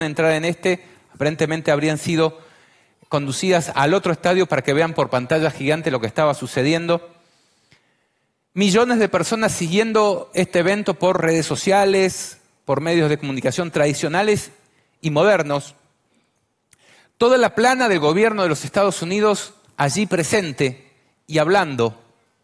entrar en aparentemente habrían sido conducidas al otro estadio para que vean por pantalla gigante lo que estaba sucediendo. Millones de personas siguiendo este evento por redes sociales, por medios de comunicación tradicionales y modernos. Toda la plana del gobierno de los Estados Unidos allí presente y hablando.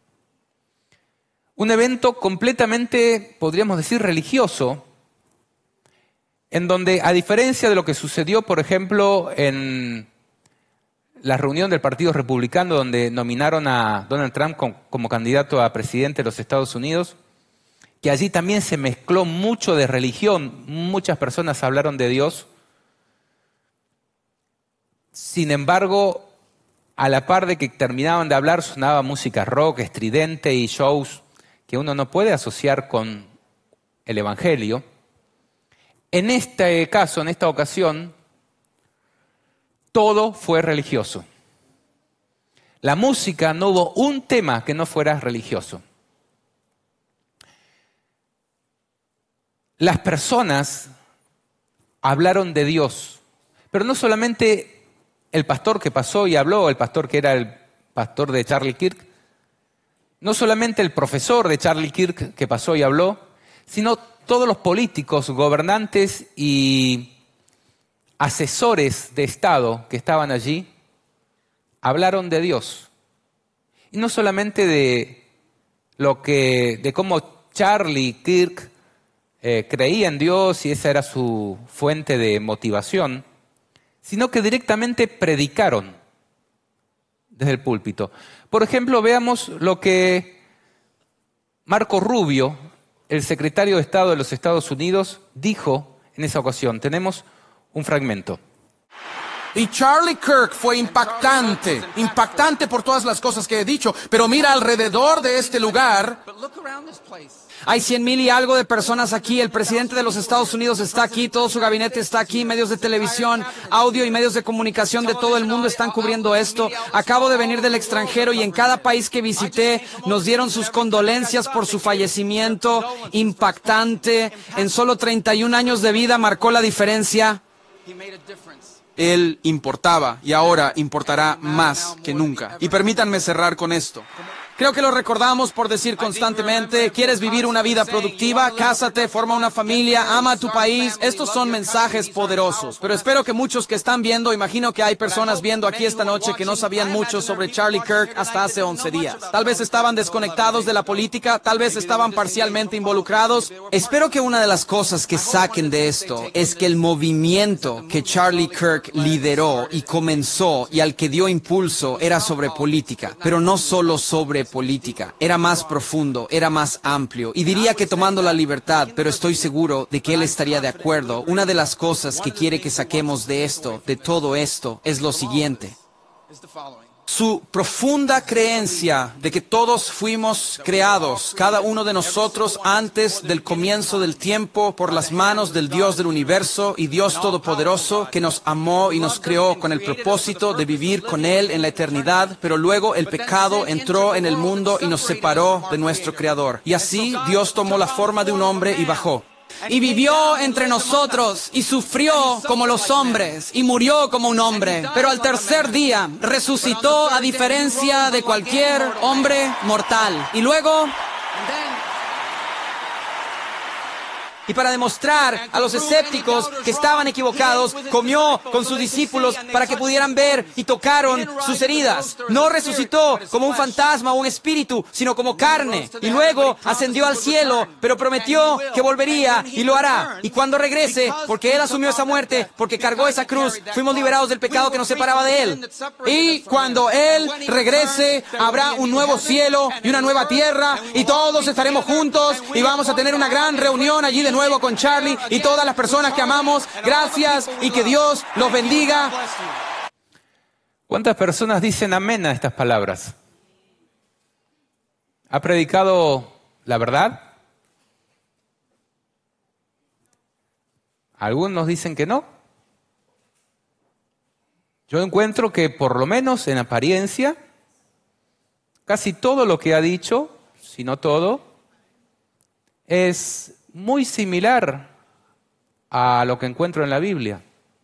Un evento completamente, podríamos decir, religioso, en donde, a diferencia de lo que sucedió, por ejemplo, en la reunión del Partido Republicano, donde nominaron a Donald Trump como candidato a presidente de los Estados Unidos, que allí también se mezcló mucho de religión, muchas personas hablaron de Dios. Sin embargo, a la par de que terminaban de hablar, sonaba música rock, estridente y shows que uno no puede asociar con el Evangelio. En este caso, en esta ocasión, todo fue religioso. La música, no hubo un tema que no fuera religioso. Las personas hablaron de Dios, pero no solamente el pastor que pasó y habló, el pastor que era el pastor de Charlie Kirk, no solamente el profesor de Charlie Kirk que pasó y habló, sino todos los políticos, gobernantes y asesores de Estado que estaban allí, hablaron de Dios. Y no solamente de cómo Charlie Kirk creía en Dios y esa era su fuente de motivación, sino que directamente predicaron desde el púlpito. Por ejemplo, veamos lo que Marco Rubio, el secretario de Estado de los Estados Unidos, dijo en esa ocasión. Tenemos un fragmento. Y Charlie Kirk fue impactante por todas las cosas que he dicho, pero mira alrededor de este lugar. Hay 100,000 y algo de personas aquí, el presidente de los Estados Unidos está aquí, todo su gabinete está aquí, medios de televisión, audio y medios de comunicación de todo el mundo están cubriendo esto. Acabo de venir del extranjero y en cada país que visité nos dieron sus condolencias por su fallecimiento. Impactante. En solo 31 años de vida marcó la diferencia. Él importaba y ahora importará más que nunca. Y permítanme cerrar con esto. Creo que lo recordamos por decir constantemente, ¿quieres vivir una vida productiva? Cásate, forma una familia, ama a tu país. Estos son mensajes poderosos. Pero espero que muchos que están viendo, imagino que hay personas viendo aquí esta noche que no sabían mucho sobre Charlie Kirk hasta hace 11 días. Tal vez estaban desconectados de la política, tal vez estaban parcialmente involucrados. Espero que una de las cosas que saquen de esto es que el movimiento que Charlie Kirk lideró y comenzó y al que dio impulso era sobre política, pero no solo sobre política, era más profundo, era más amplio y diría que tomando la libertad, pero estoy seguro de que él estaría de acuerdo. Una de las cosas que quiere que saquemos de esto, de todo esto, es lo siguiente. Su profunda creencia de que todos fuimos creados, cada uno de nosotros antes del comienzo del tiempo, por las manos del Dios del universo y Dios Todopoderoso, que nos amó y nos creó con el propósito de vivir con Él en la eternidad, pero luego el pecado entró en el mundo y nos separó de nuestro Creador. Y así Dios tomó la forma de un hombre y bajó. Y vivió entre nosotros, y sufrió como los hombres, y murió como un hombre. Pero al tercer día resucitó a diferencia de cualquier hombre mortal. Y luego... Y para demostrar a los escépticos que estaban equivocados, comió con sus discípulos para que pudieran ver y tocaron sus heridas. No resucitó como un fantasma o un espíritu, sino como carne. Y luego ascendió al cielo, pero prometió que volvería y lo hará. Y cuando regrese, porque Él asumió esa muerte, porque cargó esa cruz, fuimos liberados del pecado que nos separaba de Él. Y cuando Él regrese, habrá un nuevo cielo y una nueva tierra, y todos estaremos juntos, y vamos a tener una gran reunión allí de nuevo con Charlie y todas las personas que amamos. Gracias y que Dios los bendiga. ¿Cuántas personas dicen amén a estas palabras? ¿Ha predicado la verdad? Algunos dicen que no. Yo encuentro que por lo menos en apariencia, casi todo lo que ha dicho, si no todo, es muy similar a lo que encuentro en la Biblia.